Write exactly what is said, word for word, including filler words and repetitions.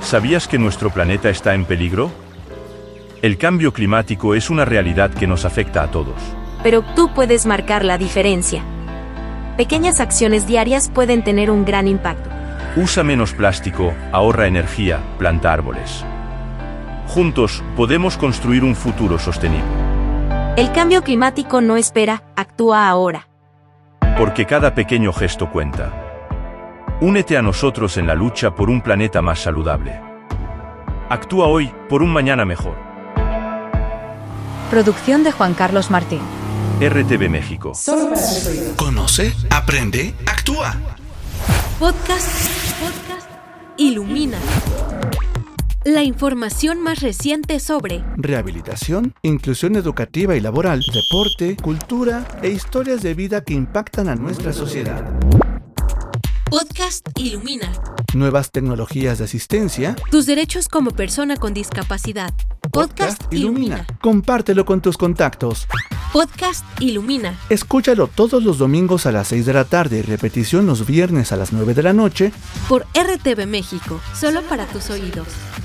¿Sabías que nuestro planeta está en peligro? El cambio climático es una realidad que nos afecta a todos. Pero tú puedes marcar la diferencia. Pequeñas acciones diarias pueden tener un gran impacto. Usa menos plástico, ahorra energía, planta árboles. Juntos, podemos construir un futuro sostenible. El cambio climático no espera, actúa ahora. Porque cada pequeño gesto cuenta. Únete a nosotros en la lucha por un planeta más saludable. Actúa hoy por un mañana mejor. Producción de Juan Carlos Martín. R T V México. Conoce, aprende, actúa. Podcast, podcast, ilumina. La información más reciente sobre rehabilitación, inclusión educativa y laboral, deporte, cultura e historias de vida que impactan a nuestra sociedad. Podcast Ilumina. Nuevas tecnologías de asistencia. Tus derechos como persona con discapacidad. Podcast, Podcast Ilumina. Ilumina. Compártelo con tus contactos. Podcast Ilumina. Escúchalo todos los domingos a las seis de la tarde y repetición los viernes a las nueve de la noche. Por R T V México, solo para tus oídos.